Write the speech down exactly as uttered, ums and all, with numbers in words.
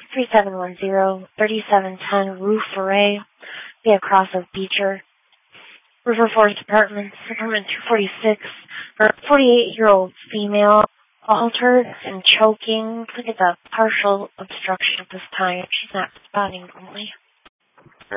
three seven one zero, three seven one zero, Rue Foray, via Cross of Beecher. River Forest Apartments, apartment two forty-six, for a forty-eight-year-old female, altered and choking. Look at the partial obstruction at this time. She's not responding normally.